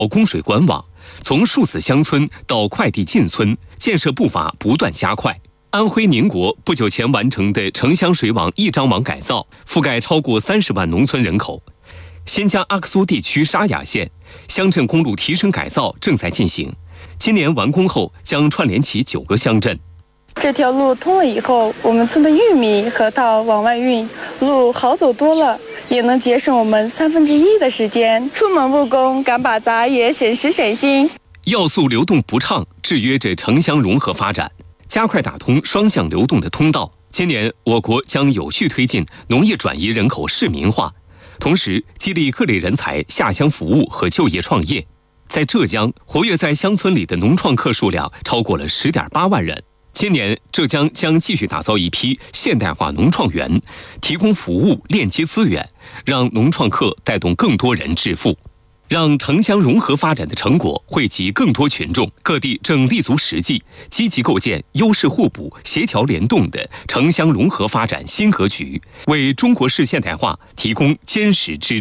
供水管网，从数字乡村到快递进村，建设步伐不断加快。安徽宁国不久前完成的城乡水网一张网改造，覆盖超过30万农村人口。新疆阿克苏地区沙雅县乡镇公路提升改造正在进行，今年完工后将串联起9个乡镇。 这条路通了以后，我们村的玉米、核桃往外运，路好走多了，也能节省我们1/3的时间。出门务工赶把杂也省时省心。 要素流动不畅，制约着城乡融合发展，加快打通双向流动的通道。今年，我国将有序推进农业转移人口市民化，同时激励各类人才下乡服务和就业创业。在浙江，活跃在乡村里的农创客数量超过了10.8万人。今年，浙江将继续打造一批现代化农创园，提供服务、链接资源，让农创客带动更多人致富，让城乡融合发展的成果惠及更多群众。各地正立足实际，积极构建优势互补、协调联动的城乡融合发展新格局，为中国式现代化提供坚实支持。